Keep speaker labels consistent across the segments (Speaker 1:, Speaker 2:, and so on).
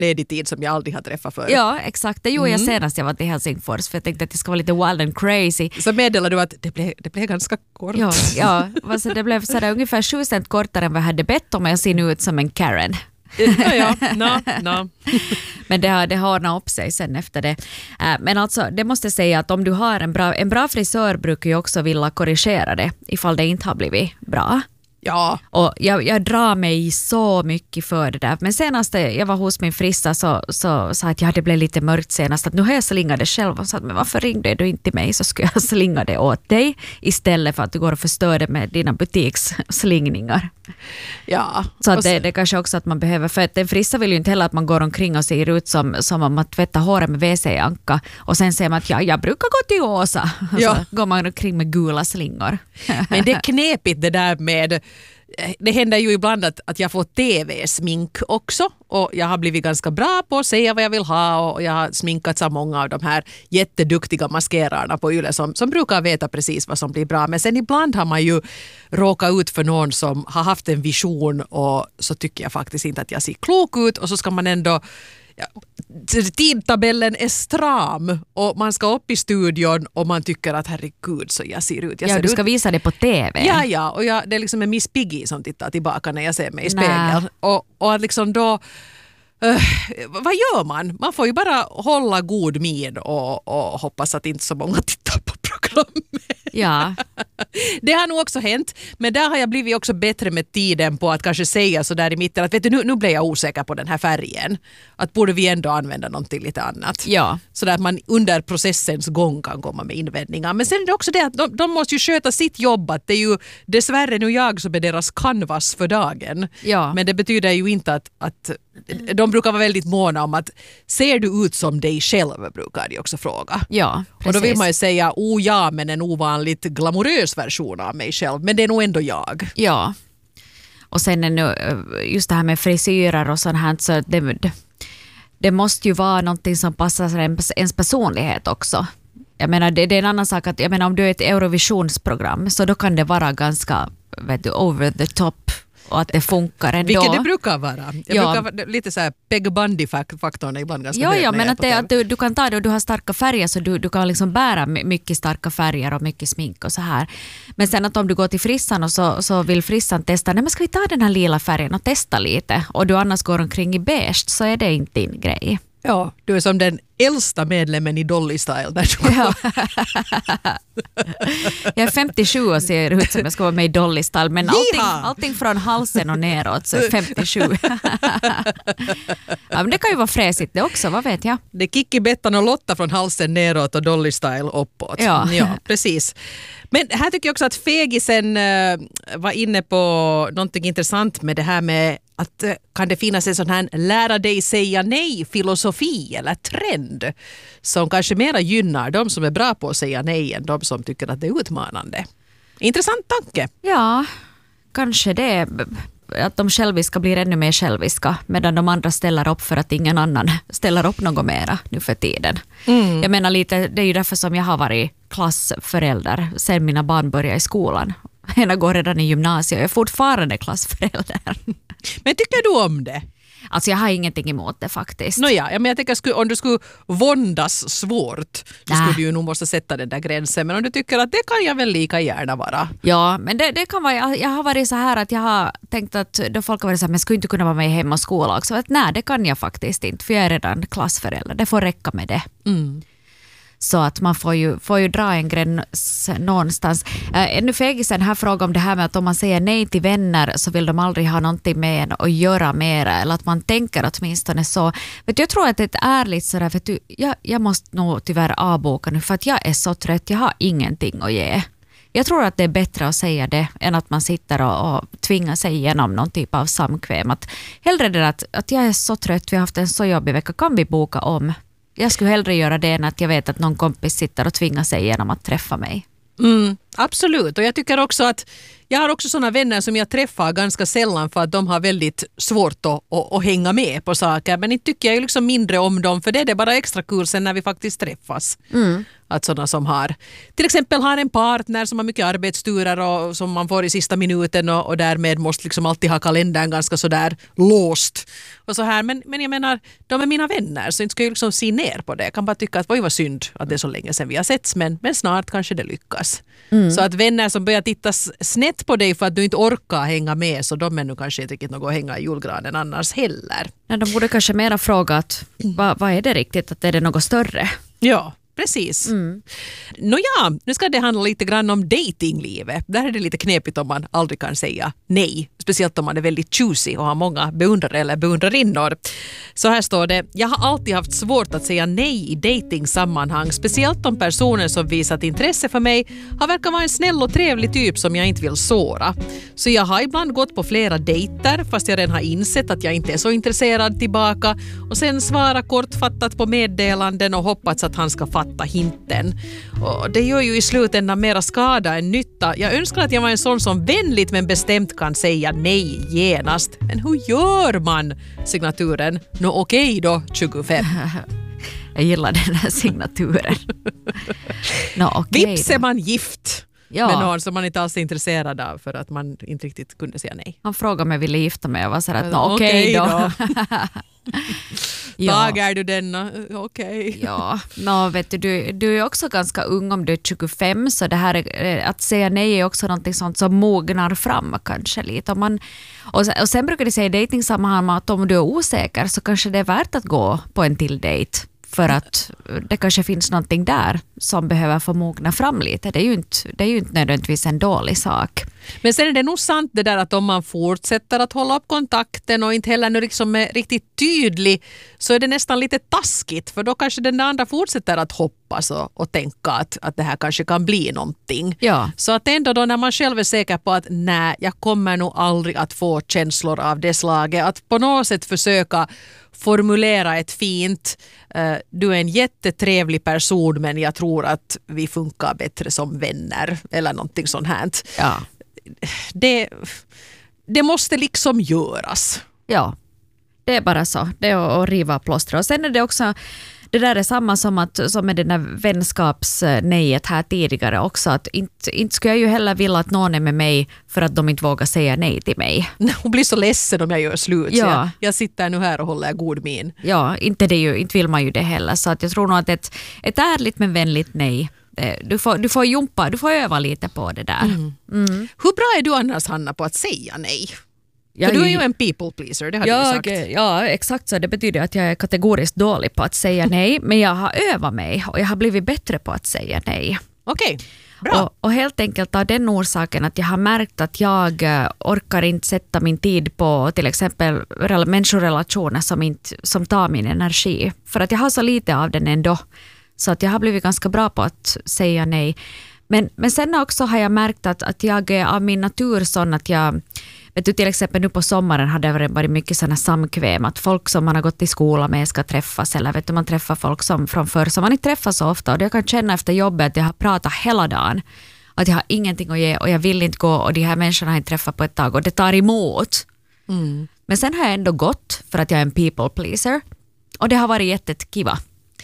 Speaker 1: ledig tid som jag aldrig har träffat förr.
Speaker 2: Ja, exakt. Det gjorde jag senast jag var till Helsingfors för jag tänkte att det ska vara lite wild and crazy.
Speaker 1: Så meddelade du att det blev ganska kort.
Speaker 2: Ja, alltså det blev så där ungefär 7 cent kortare än vad jag hade bett om och jag ser nu ut som en Karen.
Speaker 1: No.
Speaker 2: Men det har ordnat upp sig sen efter det. Men alltså, det måste jag säga att om du har en bra frisör brukar ju också vilja korrigera det ifall det inte har blivit bra.
Speaker 1: Ja.
Speaker 2: Och jag drar mig så mycket för det där. Men senast jag var hos min frissa så sa att det blev lite mörkt senast. Att nu har jag slingat det själv och sa att men varför ringde du inte till mig så skulle jag slinga det åt dig istället för att du går och förstör det med dina butiksslingningar.
Speaker 1: Ja.
Speaker 2: Så att det kanske också att man behöver, för att en frissa vill ju inte heller att man går omkring och ser ut som om man tvättar håret med WC-anka och sen säger man att jag brukar gå till Åsa.
Speaker 1: Ja.
Speaker 2: Så går man omkring med gula slingor.
Speaker 1: Men det är knepigt det där med, det händer ju ibland att jag får tv-smink också och jag har blivit ganska bra på att säga vad jag vill ha och jag har sminkats av många av de här jätteduktiga maskerarna på YLE som brukar veta precis vad som blir bra. Men sen ibland har man ju råkat ut för någon som har haft en vision och så tycker jag faktiskt inte att jag ser klok ut och så ska man ändå tidtabellen är stram och man ska upp i studion och man tycker att herregud så jag ser ut.
Speaker 2: Du ska visa det på TV.
Speaker 1: Ja, och det är liksom en Miss Piggy som tittar tillbaka när jag ser mig i spegeln. Och att liksom då, vad gör man? Man får ju bara hålla god min och hoppas att inte så många tittar på programmet.
Speaker 2: Ja.
Speaker 1: Det har nog också hänt, men där har jag blivit också bättre med tiden på att kanske säga så där i mitten att vet du, nu blev jag osäker på den här färgen. Att borde vi ändå använda någonting lite annat.
Speaker 2: Ja.
Speaker 1: Så där att man under processens gång kan komma med invändningar. Men sen är det också det att de måste ju sköta sitt jobb. Att det är ju dessvärre nu jag som är deras canvas för dagen.
Speaker 2: Ja.
Speaker 1: Men det betyder ju inte att de brukar vara väldigt måna om att ser du ut som dig själv brukar de också fråga.
Speaker 2: Ja, precis.
Speaker 1: Och då vill man ju säga men en ovanligt glamorös version av mig själv. Men det är nog ändå jag.
Speaker 2: Ja. Och sen är nu just det här med frisyrer och sånt här så det måste ju vara någonting som passar ens personlighet också. Jag menar det är en annan sak att om du är ett Eurovisionsprogram så då kan det vara ganska over the top och att det funkar ändå.
Speaker 1: Vilket det brukar vara. Brukar lite så här Peg Bundy-faktorn är ibland ganska hög.
Speaker 2: Ja, men att du kan ta det och du har starka färger så du kan liksom bära mycket starka färger och mycket smink och så här. Men sen att om du går till frissan och så vill frissan testa, nej men ska vi ta den här lila färgen och testa lite och du annars går omkring i beige så är det inte din grej. Ja,
Speaker 1: du är som den äldsta medlemmen i Dolly Style.
Speaker 2: Ja. Jag är 57 och ser ut som jag ska vara med i Dolly Style. Men allting från halsen och neråt så är 57. Ja, men det kan ju vara fräsigt det också, vad vet jag?
Speaker 1: Det är Kikki, Bettan och Lotta från halsen neråt och Dolly Style uppåt. Ja, precis. Men här tycker jag också att Fegisen var inne på någonting intressant med det här med att kan det finnas en sån här lära dig säga nej filosofi eller trend som kanske mera gynnar de som är bra på att säga nej än de som tycker att det är utmanande. Intressant tanke.
Speaker 2: Ja, kanske det. Att de själviska blir ännu mer själviska medan de andra ställer upp för att ingen annan ställer upp något mera nu för tiden. Jag menar lite, det är ju därför som jag har varit klassförälder sen mina barn började i skolan. Ena går redan i gymnasiet och jag är fortfarande klassförälder.
Speaker 1: Men tycker du om det?
Speaker 2: Alltså jag har ingenting emot det faktiskt.
Speaker 1: Men jag tänker om du skulle våndas svårt så skulle du ju nog måste sätta den där gränsen. Men om du tycker att det kan jag väl lika gärna vara.
Speaker 2: Ja, men det kan vara, jag har varit så här att jag har tänkt att då folk har varit så här, men skulle inte kunna vara med i hem och skola också. Att nej, det kan jag faktiskt inte för jag är redan klassförälder. Det får räcka med det. Så att man får ju dra en gräns någonstans. Ännu Fegisen här fråga om det här med att om man säger nej till vänner så vill de aldrig ha någonting med en att göra mera. Eller att man tänker åtminstone så. Jag tror att det är ett ärligt sådär, jag måste nog tyvärr avboka nu för att jag är så trött. Jag har ingenting att ge. Jag tror att det är bättre att säga det än att man sitter och tvingar sig igenom någon typ av samkväm. Att hellre det att jag är så trött, vi har haft en så jobbig vecka, kan vi boka om? Jag skulle hellre göra det än att jag vet att någon kompis sitter och tvingar sig igenom att träffa mig.
Speaker 1: Absolut, och jag tycker också att jag har också sådana vänner som jag träffar ganska sällan för att de har väldigt svårt att hänga med på saker. Men inte tycker jag ju liksom mindre om dem, för det är det bara extra kul sen när vi faktiskt träffas. Att sådana som har, till exempel har en partner som har mycket arbetsturer och som man får i sista minuten och därmed måste liksom alltid ha kalendern ganska sådär låst. Och så här. Men jag menar, de är mina vänner så inte ska jag liksom se ner på det. Jag kan bara tycka att vad var synd att det är så länge sedan vi har setts, men snart kanske det lyckas. Så att vänner som börjar titta snett på dig för att du inte orkar hänga med, så de är nu kanske inte riktigt något att hänga i julgranen annars heller.
Speaker 2: Ja, de borde kanske mera fråga att vad är det riktigt, att är det något större?
Speaker 1: Ja. Precis. Nåja, nu ska det handla lite grann om datinglivet. Där är det lite knepigt om man aldrig kan säga nej. Speciellt om man är väldigt choosy och har många beundrare eller beundrarinnor. Så här står det: jag har alltid haft svårt att säga nej i datingsammanhang. Speciellt om personer som visat intresse för mig har verkat vara en snäll och trevlig typ som jag inte vill såra. Så jag har ibland gått på flera dejter fast jag redan har insett att jag inte är så intresserad tillbaka. Och sen svara kortfattat på meddelanden och hoppats att han ska fatta hinten. Och det gör ju i slutändan mera skada än nytta. Jag önskar att jag var en sån som vänligt men bestämt kan säga nej genast. Men hur gör man? Signaturen. Okej då, 25.
Speaker 2: Jag gillar den här signaturen.
Speaker 1: Vips är man gift. Ja. Men någon som man inte alls är intresserad av för att man inte riktigt kunde säga nej.
Speaker 2: Han frågade mig om jag ville gifta mig och var så att okej då.
Speaker 1: Tagar du denna? Okej.
Speaker 2: Ja, vet du är också ganska ung om du är 25, så det här att säga nej är också någonting sånt som mognar fram kanske lite. Och sen brukar de säga i dejtingsammanhang att om du är osäker så kanske det är värt att gå på en till dejt. För att det kanske finns någonting där som behöver få mogna fram lite. Det är ju inte nödvändigtvis en dålig sak.
Speaker 1: Men sen är det nog sant det där att om man fortsätter att hålla upp kontakten och inte heller nu liksom är riktigt tydlig, så är det nästan lite taskigt, för då kanske den andra fortsätter att hoppas och tänka att det här kanske kan bli någonting.
Speaker 2: Ja.
Speaker 1: Så att ändå då när man själv är säker på att nej, jag kommer nog aldrig att få känslor av det slaget, att på något sätt försöka formulera ett fint du är en jättetrevlig person men jag tror att vi funkar bättre som vänner eller någonting sånt här.
Speaker 2: Ja.
Speaker 1: Det måste liksom göras.
Speaker 2: Ja, det är bara så. Det är att riva plåster. Och sen är det också, det där är samma som med den där vänskapsnejet här tidigare också, att inte skulle jag ju heller vilja att någon är med mig för att de inte vågar säga nej till mig.
Speaker 1: Hon blir så ledsen om jag gör slut.
Speaker 2: Ja.
Speaker 1: Så jag sitter nu här och håller god min.
Speaker 2: Ja, inte vill man ju det heller. Så att jag tror nog att ett ärligt men vänligt nej, du får jumpa, du får öva lite på det där.
Speaker 1: Hur bra är du annars, Hanna, på att säga nej? För du är ju en people pleaser, det har du ju sagt.
Speaker 2: Ja, exakt så. Det betyder att jag är kategoriskt dålig på att säga nej, men jag har övat mig och jag har blivit bättre på att säga nej.
Speaker 1: Okej, bra.
Speaker 2: Och helt enkelt av den orsaken att jag har märkt att jag orkar inte sätta min tid på till exempel människorelationer som tar min energi. För att jag har så lite av den ändå. Så att jag har blivit ganska bra på att säga nej. Men sen också har jag märkt att jag är av min natur sån att jag, vet du, till exempel nu på sommaren hade det varit mycket sådana samkväm att folk som man har gått i skola med ska träffas, eller vet du, man träffar folk som från förr som man inte träffar så ofta, och jag kan känna efter jobbet att jag har pratat hela dagen, att jag har ingenting att ge och jag vill inte gå och de här människorna har inte träffat på ett tag och det tar emot. Men sen har jag ändå gått för att jag är en people pleaser och det har varit jättekiva.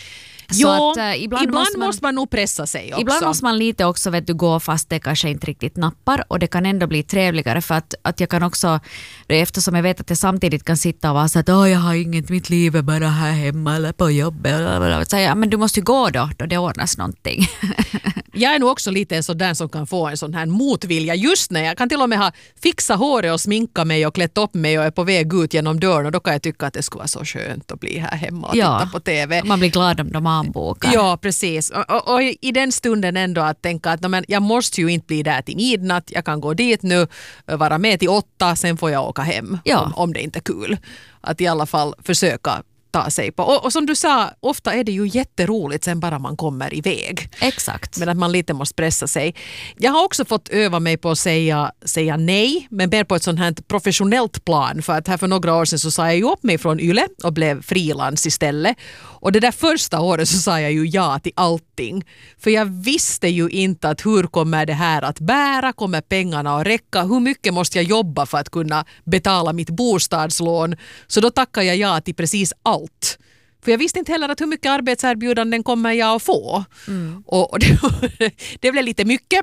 Speaker 1: Så att, ibland måste man nog pressa sig också.
Speaker 2: Ibland måste man lite också gå fast det kanske inte riktigt nappar, och det kan ändå bli trevligare för att jag kan också, eftersom jag vet att jag samtidigt kan sitta och vara så att jag har inget, mitt liv är bara här hemma eller på jobbet. Så men du måste ju gå då det ordnas någonting.
Speaker 1: Jag är nog också lite en sån där som kan få en sån här motvilja just när jag kan till och med ha fixat håret och sminka mig och klätt upp mig och är på väg ut genom dörren, och då kan jag tycka att det skulle vara så skönt att bli här hemma och titta på TV.
Speaker 2: Man blir glad om de anbokar.
Speaker 1: Ja, precis. Och i den stunden ändå att tänka att jag måste ju inte bli där till midnatt, jag kan gå dit nu, vara med till 8, sen får jag åka hem om det inte är kul. Att i alla fall försöka ta sig på. Och som du sa, ofta är det ju jätteroligt sen bara man kommer iväg.
Speaker 2: Exakt.
Speaker 1: Men att man lite måste pressa sig. Jag har också fått öva mig på att säga nej, men mer på ett sånt här professionellt plan. För att här för några år sedan så sa jag ju upp mig från Yle och blev frilans istället. Och det där första året så sa jag ju ja till allting. För jag visste ju inte att hur kommer det här att bära, kommer pengarna att räcka, hur mycket måste jag jobba för att kunna betala mitt bostadslån. Så då tackar jag ja till precis allt. För jag visste inte heller att hur mycket arbetserbjudanden kommer jag att få. Och det blev lite mycket.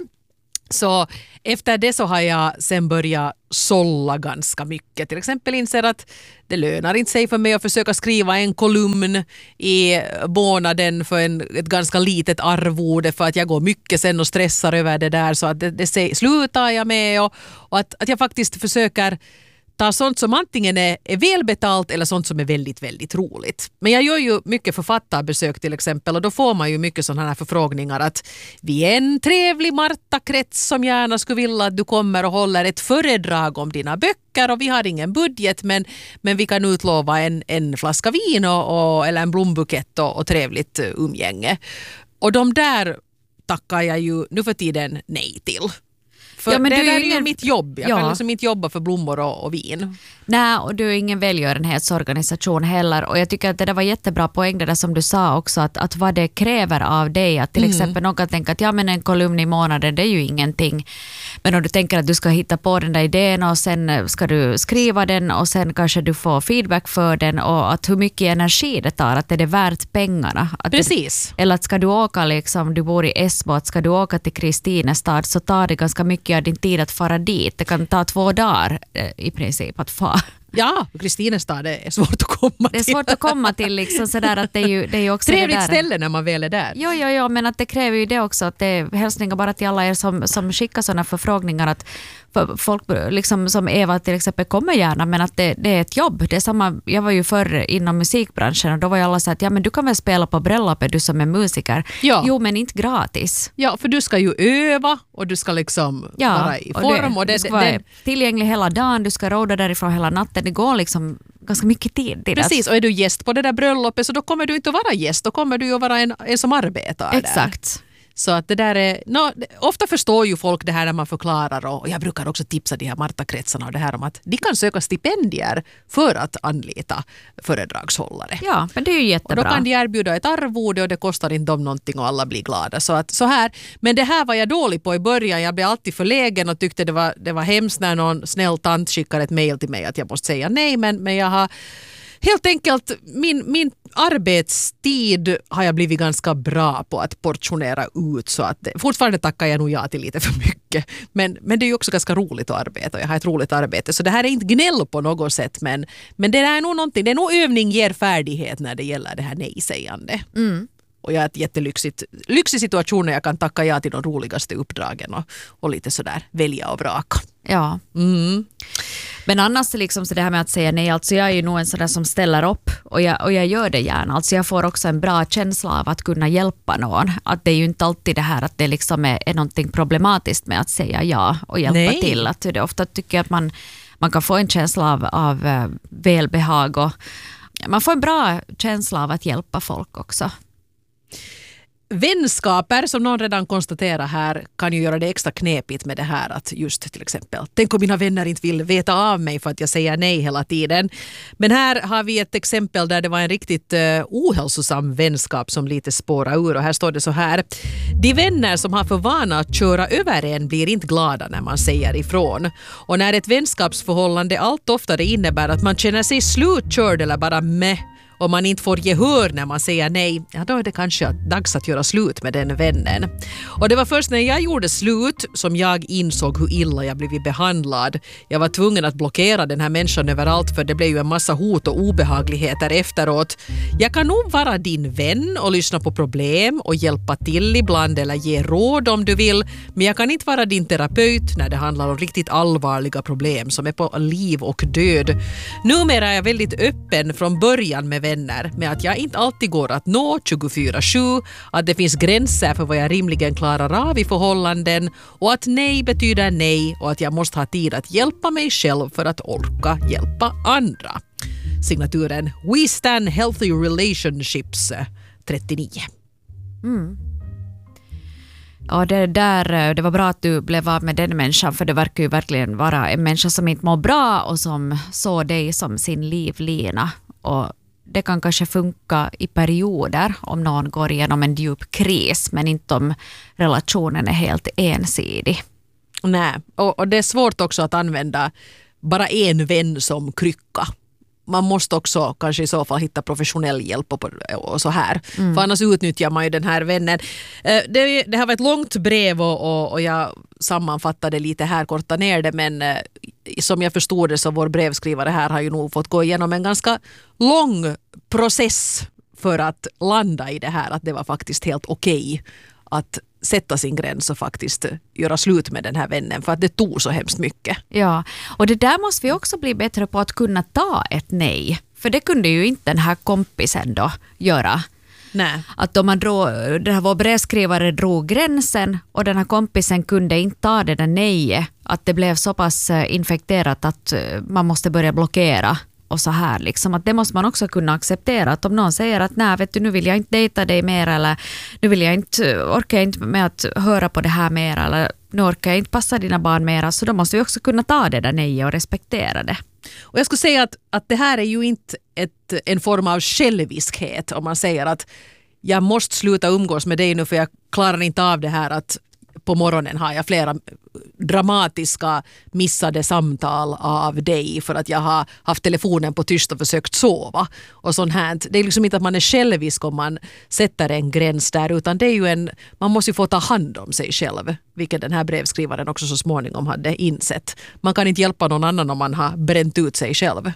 Speaker 1: Så efter det så har jag sen börjat sålla ganska mycket. Till exempel inser att det lönar inte sig för mig att försöka skriva en kolumn i månaden för ett ganska litet arvode, för att jag går mycket sen och stressar över det där, så att det slutar jag med och att jag faktiskt försöker ta sånt som antingen är välbetalt eller sånt som är väldigt, väldigt roligt. Men jag gör ju mycket författarbesök till exempel, och då får man ju mycket sådana här förfrågningar att vi är en trevlig Marta-krets som gärna skulle vilja att du kommer och håller ett föredrag om dina böcker, och vi har ingen budget men vi kan utlova en flaska vin eller en blombukett och trevligt umgänge. Och de där tackar jag ju nu för tiden nej till. För men det är ju mitt jobb. Jag kan liksom inte jobba för blommor och vin.
Speaker 2: Nej, och du är ingen välgörenhetsorganisation heller. Och jag tycker att det där var jättebra poäng det där som du sa också. Att vad det kräver av dig. Att till exempel någon kan tänka att men en kolumn i månaden, det är ju ingenting. Men om du tänker att du ska hitta på den där idén och sen ska du skriva den och sen kanske du får feedback för den, och att hur mycket energi det tar, att det är värt pengarna.
Speaker 1: Precis.
Speaker 2: Eller att ska du åka liksom, du bor i Esbo, att ska du åka till Kristinestad så tar det ganska mycket av din tid att fara dit. Det kan ta 2 dagar i princip att fara.
Speaker 1: Ja, Kristinestad är svårt att komma till.
Speaker 2: Det är svårt att komma till liksom sådär att det är ju också
Speaker 1: trevligt
Speaker 2: det där.
Speaker 1: Ställe när man väl är där.
Speaker 2: Jo, men att det kräver ju det också, att det är hälsningar bara till alla er som skickar sådana förfrågningar, att för folk liksom, som Eva till exempel kommer gärna, men att det är ett jobb. Det är samma, jag var ju förr inom musikbranschen och då var ju alla så att men du kan väl spela på bröllopet, du som är musiker. Ja. Jo, men inte gratis.
Speaker 1: Ja, för du ska ju öva och du ska liksom vara i form.
Speaker 2: Och du ska vara tillgänglig hela dagen, du ska råda därifrån hela natten. Det går liksom ganska mycket tid.
Speaker 1: Precis, och är du gäst på det där bröllopet så då kommer du inte att vara gäst, då kommer du ju att vara en som arbetar där.
Speaker 2: Exakt.
Speaker 1: Så att det där är, ofta förstår ju folk det här när man förklarar, och jag brukar också tipsa de här Marta-kretsarna och det här om att de kan söka stipendier för att anlita föredragshållare.
Speaker 2: Ja, men det är ju jättebra.
Speaker 1: Och då kan de erbjuda ett arvode och det kostar inte dem någonting och alla blir glada. Så att så här, men det här var jag dålig på i början. Jag blev alltid förlägen och tyckte det var hemskt när någon snäll tant skickar ett mejl till mig att jag måste säga nej, men jag har helt enkelt min arbetstid har jag blivit ganska bra på att portionera ut, så att fortfarande tackar jag nog ja till lite för mycket. Men det är ju också ganska roligt att arbeta och jag har ett roligt arbete, så det här är inte gnäll på något sätt, men det är nog någonting, det är nog övning ger färdighet när det gäller det här nej-sägande. Och jag är ett lyxig situation när jag kan tacka ja till de roligaste uppdragen och lite sådär välja och vraka.
Speaker 2: Ja. Men annars liksom så det här med att säga nej, alltså jag är ju nog en sån där som ställer upp och jag gör det gärna. Alltså jag får också en bra känsla av att kunna hjälpa någon. Att det är ju inte alltid det här att det liksom är någonting problematiskt med att säga ja och hjälpa till. Att det ofta tycker jag att man kan få en känsla av välbehag och man får en bra känsla av att hjälpa folk också.
Speaker 1: Vänskaper, som någon redan konstaterar här, kan ju göra det extra knepigt med det här att just till exempel, tänk om mina vänner inte vill veta av mig för att jag säger nej hela tiden. Men här har vi ett exempel där det var en riktigt ohälsosam vänskap som lite spårar ur, och här står det så här: de vänner som har för vana att köra över en blir inte glada när man säger ifrån. Och när ett vänskapsförhållande allt oftare innebär att man känner sig slutkörd eller bara om man inte får gehör när man säger nej, ja då är det kanske dags att göra slut med den vännen. Och det var först när jag gjorde slut som jag insåg hur illa jag blivit behandlad. Jag var tvungen att blockera den här människan överallt, för det blev ju en massa hot och obehagligheter efteråt. Jag kan nog vara din vän och lyssna på problem och hjälpa till ibland eller ge råd om du vill, men jag kan inte vara din terapeut när det handlar om riktigt allvarliga problem som är på liv och död. Numera är jag väldigt öppen från början med vänner, med att jag inte alltid går att nå 24/7, att det finns gränser för vad jag rimligen klarar av i förhållanden, och att nej betyder nej och att jag måste ha tid att hjälpa mig själv för att orka hjälpa andra. signaturen We Stand Healthy Relationships 39.
Speaker 2: Och det var bra att du blev av med den människan, för det verkar ju verkligen vara en människa som inte mår bra och som såg dig som sin livlina. Och det kan kanske funka i perioder om någon går igenom en djup kris, men inte om relationen är helt ensidig.
Speaker 1: Nej, och det är svårt också att använda bara en vän som krycka. Man måste också kanske i så fall hitta professionell hjälp och så här. För annars utnyttjar man ju den här vännen. Det här var ett långt brev och jag sammanfattade lite här, korta ner det, men som jag förstod det så vår brevskrivare här har ju nog fått gå igenom en ganska lång process för att landa i det här, att det var faktiskt helt okej att sätta sin gräns och faktiskt göra slut med den här vännen, för att det tog så hemskt mycket.
Speaker 2: Ja, och det där måste vi också bli bättre på, att kunna ta ett nej. För det kunde ju inte den här kompisen då göra.
Speaker 1: Nej.
Speaker 2: Att om vår brevskrivare drog gränsen och den här kompisen kunde inte ta det där nejet, att det blev så pass infekterat att man måste börja blockera. Och så här liksom, att det måste man också kunna acceptera, att om någon säger att nej, vet du, nu vill jag inte dejta dig mer, eller nu vill jag inte, orkar jag inte med att höra på det här mer, eller nu orkar jag inte passa dina barn mer, så då måste vi också kunna ta det där nej och respektera det.
Speaker 1: Och jag skulle säga att det här är ju inte en form av själviskhet om man säger att jag måste sluta umgås med dig nu för jag klarar inte av det här att på morgonen har jag flera dramatiska missade samtal av dig för att jag har haft telefonen på tyst och försökt sova och sånt här. Det är liksom inte att man är självisk om man sätter en gräns där, utan det är ju man måste ju få ta hand om sig själv, vilket den här brevskrivaren också så småningom hade insett. Man kan inte hjälpa någon annan om man har bränt ut sig själv.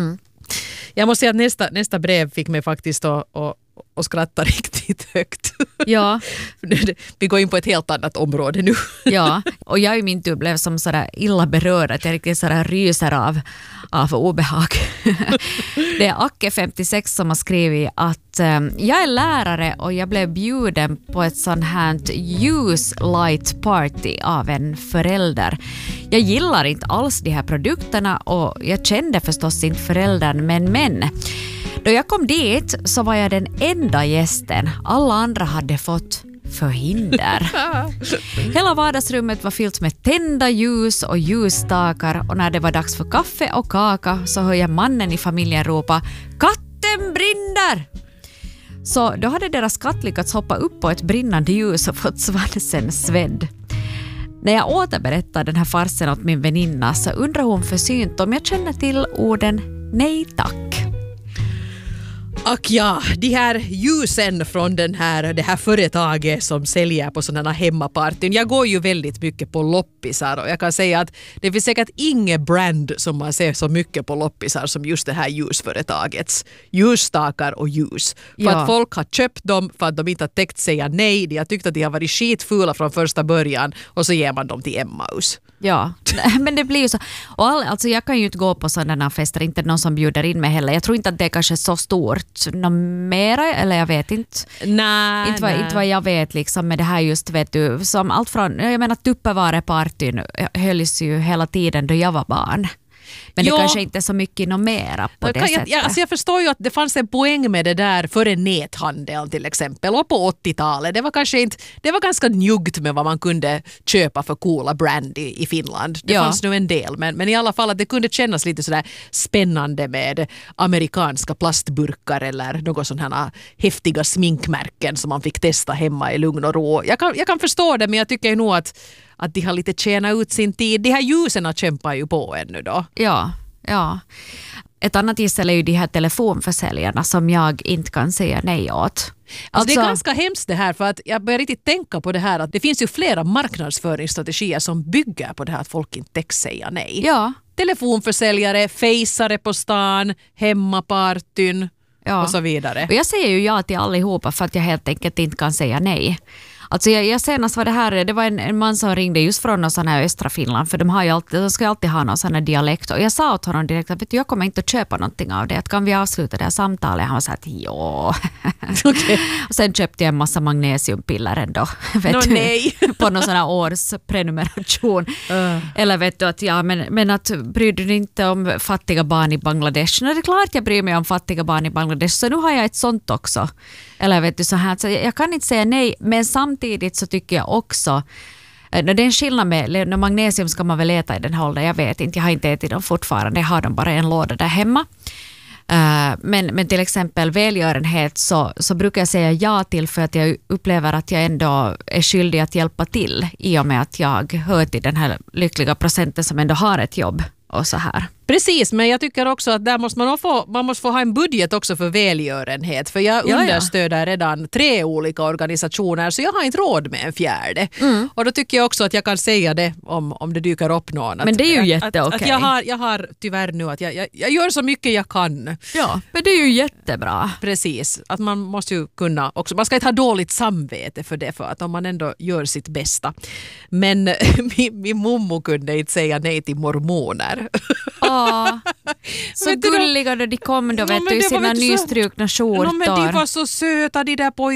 Speaker 1: Jag måste säga att nästa brev fick mig faktiskt och skratta riktigt högt.
Speaker 2: Ja.
Speaker 1: Vi går in på ett helt annat område nu.
Speaker 2: Ja, och jag i min tur blev som sådär illa berörd att jag riktigt sådär ryser av obehag. Det är Acke 56 som har skrivit att jag är lärare och jag blev bjuden på ett sånt här use light party av en förälder. Jag gillar inte alls de här produkterna och jag kände förstås inte föräldern, men då jag kom dit så var jag den enda gästen. Alla andra hade fått förhinder. Hela vardagsrummet var fyllt med tända ljus och ljusstakar, och när det var dags för kaffe och kaka så hör jag mannen i familjen ropa "Katten brinner!" Så då hade deras katt lyckats hoppa upp på ett brinnande ljus och fått svansen svedd. När jag återberättade den här farsen åt min väninna så undrar hon försynt om jag känner till orden nej tack.
Speaker 1: Och ja, de här ljusen från det här företaget som säljer på sådana hemmapartyn. Jag går ju väldigt mycket på loppisar och jag kan säga att det finns säkert inget brand som man ser så mycket på loppisar som just det här ljusföretagets ljusstakar och ljus. För att folk har köpt dem för att de inte har täckt säga nej. De har tyckt att de har varit skitfula från första början och så ger man dem till Emmaus.
Speaker 2: Ja, men det blir ju så. Och alltså jag kan ju inte gå på sådana fester, inte någon som bjuder in mig heller. Jag tror inte att det är kanske så stort mera, eller jag vet inte.
Speaker 1: Nej.
Speaker 2: Inte vad jag vet liksom med det här just, vet du, som allt från, jag menar Tupperware-partyn hölls ju hela tiden då jag var barn. Men det kanske inte är så mycket något mera på det sättet.
Speaker 1: Alltså jag förstår ju att det fanns en poäng med det där före näthandeln till exempel. Och på 80-talet, det var ganska njuggt med vad man kunde köpa för coola brand i Finland. Det fanns nu en del, men i alla fall att det kunde kännas lite sådär spännande med amerikanska plastburkar eller något sådana här häftiga sminkmärken som man fick testa hemma i lugn och ro. Jag kan förstå det, men jag tycker nog att de har lite tjänat ut sin tid. De här ljusen kämpar ju på ännu då.
Speaker 2: Ja. Ett annat gissel är ju de här telefonförsäljarna som jag inte kan säga nej åt.
Speaker 1: Alltså det är ganska hemskt det här, för att jag börjar riktigt tänka på det här att det finns ju flera marknadsföringsstrategier som bygger på det här att folk inte täcks säga nej.
Speaker 2: Ja.
Speaker 1: Telefonförsäljare, fejsare på stan, hemmapartyn och så vidare.
Speaker 2: Och jag säger ju ja till allihopa för att jag helt enkelt inte kan säga nej. Alltså jag senast var det var en man som ringde just från någon sån här östra Finland, för de ska ju alltid ha någon sån här dialekt, och jag sa åt honom direkt att jag kommer inte att köpa någonting av det, att kan vi avsluta det här samtalet? Han sa att ja.
Speaker 1: Okay.
Speaker 2: Och sen köpte jag en massa magnesiumpiller ändå,
Speaker 1: nej.
Speaker 2: på någon sån här årsprenumeration. Eller vet du att men att bryr du dig inte om fattiga barn i Bangladesh? Det är klart jag bryr mig om fattiga barn i Bangladesh, så nu har jag ett sånt också. Eller vet du så här, så jag kan inte säga nej, men samtidigt så tycker jag också, det är en skillnad med magnesium ska man väl äta i den här åldern, jag vet inte, jag har inte ätit dem fortfarande, jag har dem bara i en låda där hemma. Men till exempel välgörenhet så brukar jag säga ja till, för att jag upplever att jag ändå är skyldig att hjälpa till i och med att jag hör till den här lyckliga procenten som ändå har ett jobb och så här.
Speaker 1: Precis, men jag tycker också att där måste man måste få ha en budget också för välgörenhet, för jag understöder redan 3 olika organisationer, så jag har inte råd med en 4. Och då tycker jag också att jag kan säga det om det dyker upp någon.
Speaker 2: Men det är ju jätteokej.
Speaker 1: Jag har tyvärr nu att jag gör så mycket jag kan.
Speaker 2: Ja, men det är ju jättebra.
Speaker 1: Precis, att man måste ju kunna också, man ska inte ha dåligt samvete för det, för att om man ändå gör sitt bästa. Men min mommo kunde inte säga nej till mormoner.
Speaker 2: Så gulliga då de kom då, vet du, i sina nystrukna skjortor.
Speaker 1: Men de var så söta, de där pojkarna.